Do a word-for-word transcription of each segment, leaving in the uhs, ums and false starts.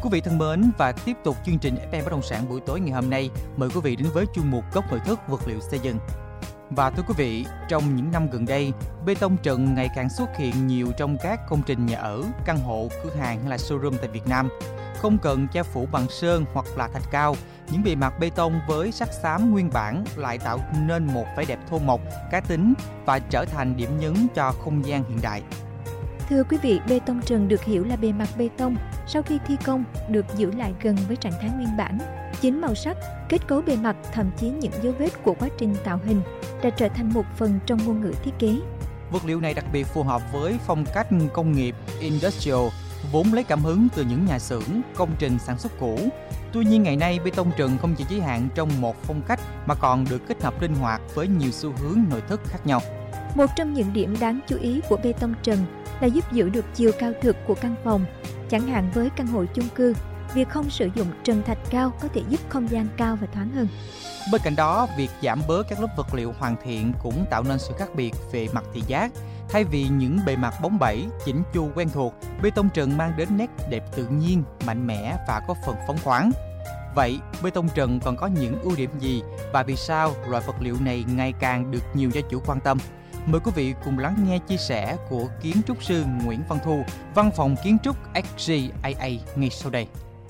Quý vị thân mến, và tiếp tục chương trình ép em Bất động sản buổi tối ngày hôm nay, mời quý vị đến với chuyên mục Góc nội thất vật liệu xây dựng. Và thưa quý vị, trong những năm gần đây, bê tông trần ngày càng xuất hiện nhiều trong các công trình nhà ở, căn hộ, cửa hàng hay là showroom tại Việt Nam. Không cần che phủ bằng sơn hoặc là thạch cao, những bề mặt bê tông với sắc xám nguyên bản lại tạo nên một vẻ đẹp thô mộc, cá tính và trở thành điểm nhấn cho không gian hiện đại. Thưa quý vị, bê tông trần được hiểu là bề mặt bê tông sau khi thi công được giữ lại gần với trạng thái nguyên bản. Chính màu sắc, kết cấu bề mặt, thậm chí những dấu vết của quá trình tạo hình đã trở thành một phần trong ngôn ngữ thiết kế. Vật liệu này đặc biệt phù hợp với phong cách công nghiệp industrial, vốn lấy cảm hứng từ những nhà xưởng, công trình sản xuất cũ. Tuy nhiên ngày nay, bê tông trần không chỉ giới hạn trong một phong cách mà còn được kết hợp linh hoạt với nhiều xu hướng nội thất khác nhau. Một trong những điểm đáng chú ý của bê tông trần là giúp giữ được chiều cao thực của căn phòng. Chẳng hạn với căn hộ chung cư, việc không sử dụng trần thạch cao có thể giúp không gian cao và thoáng hơn. Bên cạnh đó, việc giảm bớt các lớp vật liệu hoàn thiện cũng tạo nên sự khác biệt về mặt thị giác. Thay vì những bề mặt bóng bẩy, chỉnh chu quen thuộc, bê tông trần mang đến nét đẹp tự nhiên, mạnh mẽ và có phần phóng khoáng. Vậy, bê tông trần còn có những ưu điểm gì và vì sao loại vật liệu này ngày càng được nhiều gia chủ quan tâm? Mời quý vị cùng lắng nghe chia sẻ của kiến trúc sư Nguyễn Văn Thu, Văn phòng Kiến trúc ích giê a a ngay sau đây.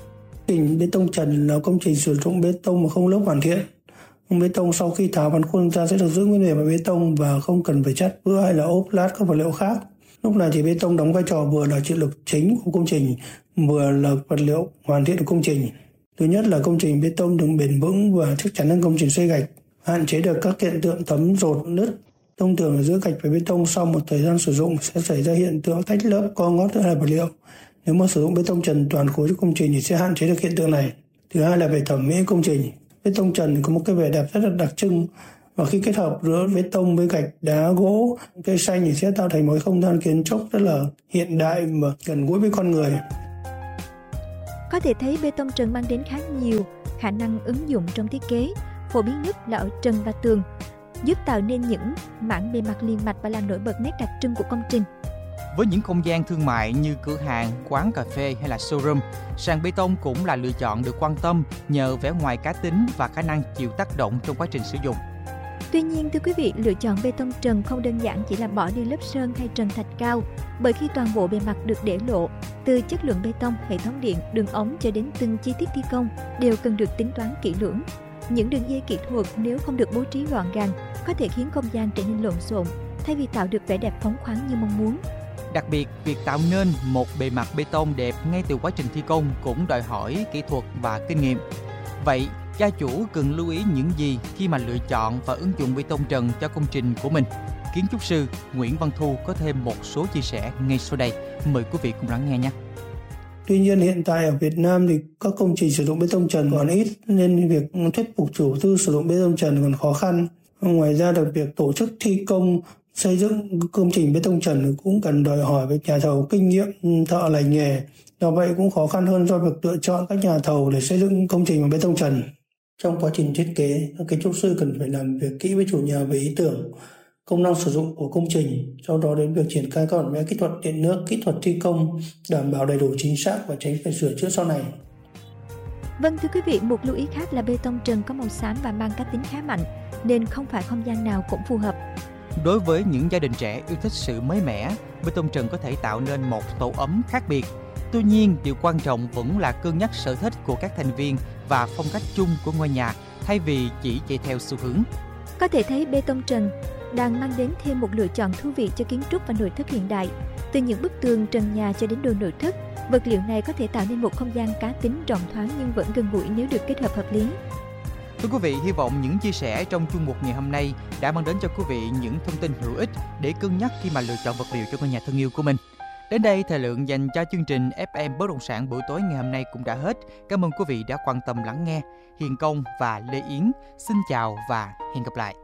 Công bê tông trần là công trình sử dụng bê tông mà không lớp hoàn thiện. Bê tông sau khi tháo ván khuôn ra sẽ được giữ nguyên bề mặt bê tông và không cần phải chát vữa hay là ốp lát các vật liệu khác. Lúc này thì bê tông đóng vai trò vừa là chịu lực chính của công trình, vừa là vật liệu hoàn thiện của công trình. Thứ nhất là công trình bê tông được bền vững và chắc chắn hơn công trình xây gạch, hạn chế được các hiện tượng thấm rột nứt. Thông thường giữa gạch và bê tông sau một thời gian sử dụng sẽ xảy ra hiện tượng tách lớp co ngót hay là vật liệu. Nếu mà sử dụng bê tông trần toàn khối cho công trình thì sẽ hạn chế được hiện tượng này. Thứ hai là về thẩm mỹ công trình. Bê tông trần có một cái vẻ đẹp rất là đặc trưng, và khi kết hợp giữa bê tông với gạch, đá, gỗ, cây xanh thì sẽ tạo thành một không gian kiến trúc rất là hiện đại và gần gũi với con người. Có thể thấy bê tông trần mang đến khá nhiều khả năng ứng dụng trong thiết kế, phổ biến nhất là ở trần và tường, giúp tạo nên những mảng bề mặt liền mạch và làm nổi bật nét đặc trưng của công trình. Với những không gian thương mại như cửa hàng, quán cà phê hay là showroom, sàn bê tông cũng là lựa chọn được quan tâm nhờ vẻ ngoài cá tính và khả năng chịu tác động trong quá trình sử dụng. Tuy nhiên, thưa quý vị, lựa chọn bê tông trần không đơn giản chỉ là bỏ đi lớp sơn hay trần thạch cao, bởi khi toàn bộ bề mặt được để lộ, từ chất lượng bê tông, hệ thống điện, đường ống cho đến từng chi tiết thi công đều cần được tính toán kỹ lưỡng. Những đường dây kỹ thuật nếu không được bố trí gọn gàng có thể khiến không gian trở nên lộn xộn, thay vì tạo được vẻ đẹp phóng khoáng như mong muốn. Đặc biệt, việc tạo nên một bề mặt bê tông đẹp ngay từ quá trình thi công cũng đòi hỏi kỹ thuật và kinh nghiệm. Vậy, gia chủ cần lưu ý những gì khi mà lựa chọn và ứng dụng bê tông trần cho công trình của mình? Kiến trúc sư Nguyễn Văn Thu có thêm một số chia sẻ ngay sau đây. Mời quý vị cùng lắng nghe nhé. Tuy nhiên hiện tại ở Việt Nam thì các công trình sử dụng bê tông trần còn ít, nên việc thuyết phục chủ tư sử dụng bê tông trần còn khó khăn. Ngoài ra được việc tổ chức thi công xây dựng công trình bê tông trần cũng cần đòi hỏi với nhà thầu kinh nghiệm, thợ lành nghề. Do vậy cũng khó khăn hơn do việc lựa chọn các nhà thầu để xây dựng công trình bằng bê tông trần. Trong quá trình thiết kế, các kiến trúc sư cần phải làm việc kỹ với chủ nhà về ý tưởng, công năng sử dụng của công trình, sau đó đến việc triển khai các bản vẽ kỹ thuật điện nước, kỹ thuật thi công, đảm bảo đầy đủ chính xác và tránh phải sửa chữa sau này. Vâng, thưa quý vị, một lưu ý khác là bê tông trần có màu xám và mang cá tính khá mạnh, nên không phải không gian nào cũng phù hợp. Đối với những gia đình trẻ yêu thích sự mới mẻ, bê tông trần có thể tạo nên một tổ ấm khác biệt. Tuy nhiên, điều quan trọng vẫn là cân nhắc sở thích của các thành viên và phong cách chung của ngôi nhà, thay vì chỉ chạy theo xu hướng. Có thể thấy bê tông trần đang mang đến thêm một lựa chọn thú vị cho kiến trúc và nội thất hiện đại. Từ những bức tường, trần nhà cho đến đồ nội thất, vật liệu này có thể tạo nên một không gian cá tính rộng thoáng nhưng vẫn gần gũi nếu được kết hợp hợp lý. Thưa quý vị, hy vọng những chia sẻ trong chuyên mục ngày hôm nay đã mang đến cho quý vị những thông tin hữu ích để cân nhắc khi mà lựa chọn vật liệu cho ngôi nhà thân yêu của mình. Đến đây, thời lượng dành cho chương trình ép em Bất động sản buổi tối ngày hôm nay cũng đã hết. Cảm ơn quý vị đã quan tâm lắng nghe. Hiền Công và Lê Yến xin chào và hẹn gặp lại.